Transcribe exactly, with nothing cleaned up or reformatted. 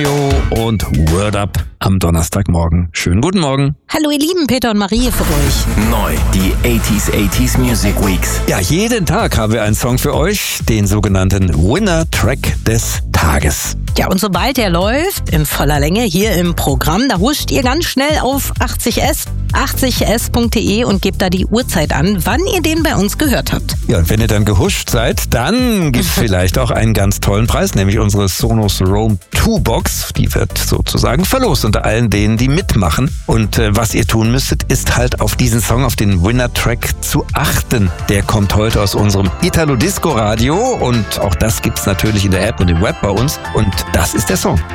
Und Word Up am Donnerstagmorgen. Schönen guten Morgen. Hallo ihr Lieben, Peter und Marie für euch. Neu, die achtziger achtziger Music Weeks. Ja, jeden Tag haben wir einen Song für euch, den sogenannten Winner Track des Tages. Ja, und sobald der läuft, in voller Länge hier im Programm, da huscht ihr ganz schnell auf achtzig S, achtzig S punkt de und gebt da die Uhrzeit an, wann ihr den bei uns gehört habt. Ja, und wenn ihr dann gehuscht seid, dann gibt's vielleicht auch einen ganz tollen Preis, nämlich unsere Sonos Roam zwei Box. Die wird sozusagen verlost unter allen denen, die mitmachen. Und äh, was ihr tun müsstet, ist halt auf diesen Song, auf den Winner Track zu achten. Der kommt heute aus unserem Italo Disco Radio und auch das gibt's natürlich in der App und im Web bei uns. Und das ist der Song.